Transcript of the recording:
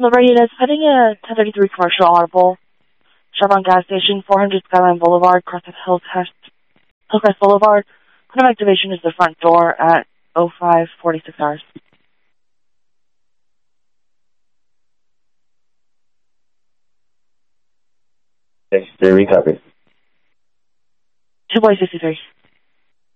Readiness, heading a 1033 commercial audible. Chevron gas station, 400 Skyline Boulevard, Crescent Hillcrest Boulevard. Quantum activation is the front door at 05:46 hours. Station 3, copy. 2.63.